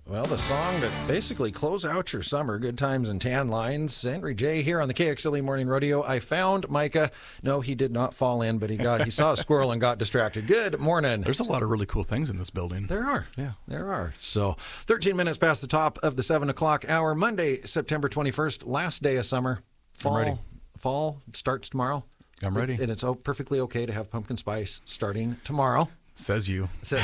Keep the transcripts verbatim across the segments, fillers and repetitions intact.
Well, the song that basically close out your summer, Good Times and Tan Lines. Henry J. here on the K X L E Morning Rodeo. I found Micah. No, he did not fall in, but he got he saw a squirrel and got distracted. Good morning. There's a lot of really cool things in this building. There are. Yeah. There are. So thirteen minutes past the top of the seven o'clock hour, Monday, September twenty-first, last day of summer. Fall, I'm ready. Fall starts tomorrow. I'm ready. And it's perfectly okay to have pumpkin spice starting tomorrow. Says you. So,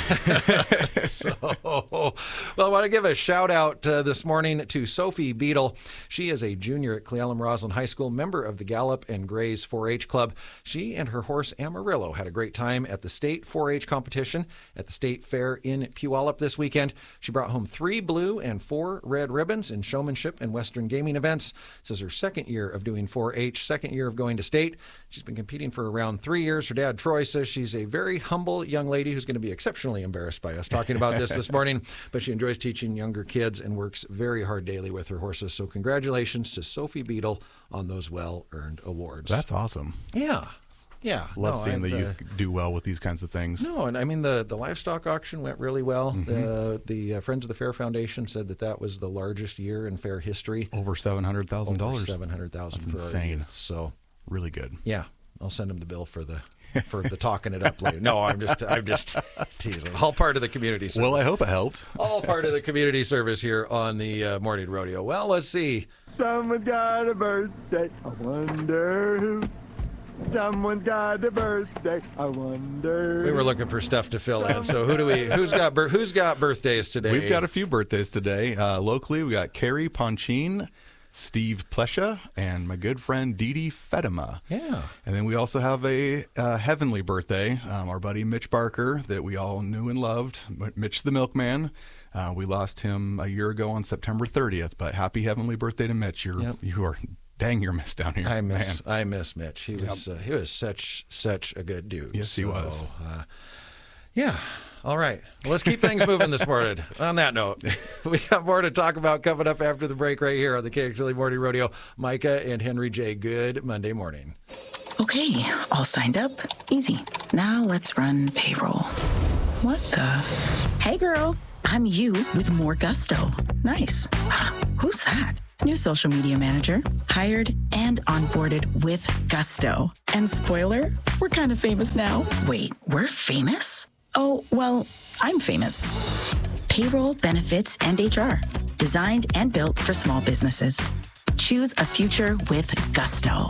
well, I want to give a shout out uh, this morning to Sophie Beadle. She is a junior at Cle Elum Roslyn High School, member of the Gallup and Grays four H Club. She and her horse Amarillo had a great time at the state four H competition at the state fair in Puyallup this weekend. She brought home three blue and four red ribbons in showmanship and Western gaming events. This is her second year of doing four H, second year of going to state. She's been competing for around three years. Her dad, Troy, says she's a very humble young lady who's going to be exceptionally embarrassed by us talking about this this morning, but she enjoys teaching younger kids and works very hard daily with her horses. So congratulations to Sophie Beadle on those well-earned awards. That's awesome. Yeah. Yeah. Love no, seeing I've, the youth uh, do well with these kinds of things. No, and I mean, the, the livestock auction went really well. Mm-hmm. The, the uh, Friends of the Fair Foundation said that that was the largest year in fair history. Over seven hundred thousand dollars. seven hundred thousand dollars That's for our insane. youth. So, really good. yeah. I'll send them the bill for the for the talking it up later. No, I'm just I'm just teasing. All part of the community service. Well, I hope it helped. All part of the community service here on the uh, Morning Rodeo. Well, let's see. Someone's got a birthday. I wonder who. Someone's got a birthday. I wonder. We were looking for stuff to fill in. So who do we? Who's got bir- Who's got birthdays today? We've got a few birthdays today. Uh, locally, we got Carrie Ponchin, Steve Plesha, and my good friend Dee Dee Fedema. Yeah. And then we also have a uh, heavenly birthday, um, our buddy Mitch Barker that we all knew and loved, Mitch the Milkman. Uh, we lost him a year ago on September thirtieth, but happy heavenly birthday to Mitch. You're, Yep. You are dang, you're missed down here. I miss Man. I miss Mitch. He was uh, he was such such a good dude. Yes, he So, was. Uh, yeah. All right. Well, let's keep things moving this morning. On that note, we got more to talk about coming up after the break right here on the K X L E Morning Rodeo. Micah and Henry J. Good Monday morning. Okay, all signed up. Easy. Now let's run payroll. What the? Hey, girl. I'm you with more gusto. Nice. Who's that? New social media manager. Hired and onboarded with gusto. And spoiler, we're kind of famous now. Wait, we're famous? Oh, well, I'm famous. Payroll, benefits, and H R. Designed and built for small businesses. Choose a future with gusto.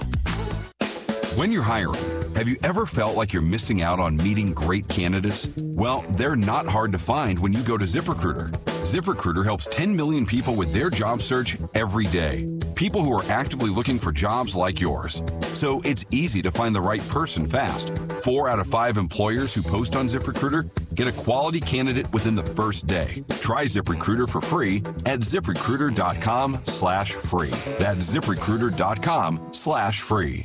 When you're hiring, have you ever felt like you're missing out on meeting great candidates? Well, they're not hard to find when you go to ZipRecruiter. ZipRecruiter helps ten million people with their job search every day. People who are actively looking for jobs like yours. So it's easy to find the right person fast. Four out of five employers who post on ZipRecruiter get a quality candidate within the first day. Try ZipRecruiter for free at ZipRecruiter.com slash free. That's ZipRecruiter.com slash free.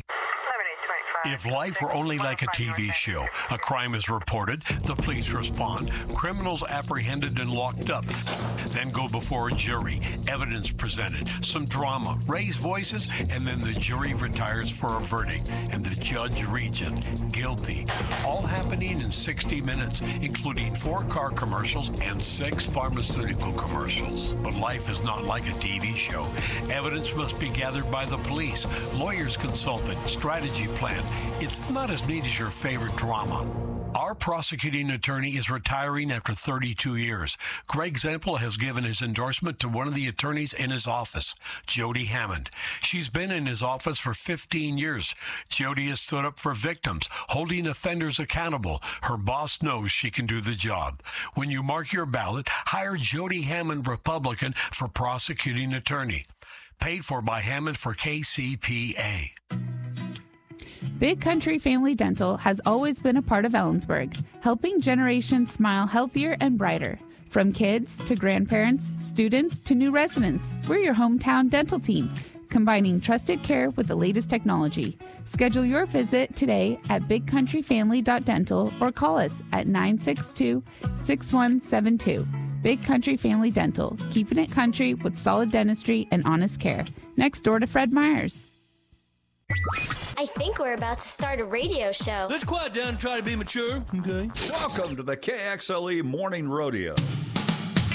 If life were only like a T V show, a crime is reported, the police respond, criminals apprehended and locked up, then go before a jury, evidence presented, some drama, raised voices, and then the jury retires for a verdict, and the judge reads it, guilty. All happening in sixty minutes, including four car commercials and six pharmaceutical commercials. But life is not like a T V show. Evidence must be gathered by the police, lawyers consulted, strategy planned. It's not as neat as your favorite drama. Our prosecuting attorney is retiring after thirty-two years. Greg Zempel has given his endorsement to one of the attorneys in his office, Jody Hammond. She's been in his office for fifteen years. Jody has stood up for victims, holding offenders accountable. Her boss knows she can do the job. When you mark your ballot, hire Jody Hammond, Republican, for prosecuting attorney. Paid for by Hammond for K C P A. Big Country Family Dental has always been a part of Ellensburg, helping generations smile healthier and brighter. From kids to grandparents, students to new residents, we're your hometown dental team, combining trusted care with the latest technology. Schedule your visit today at big country family dot dental or call us at nine six two, six one seven two. Big Country Family Dental, keeping it country with solid dentistry and honest care. Next door to Fred Meyer's. I think we're about to start a radio show. Let's quiet down and try to be mature, okay? Welcome to the K X L E Morning Rodeo.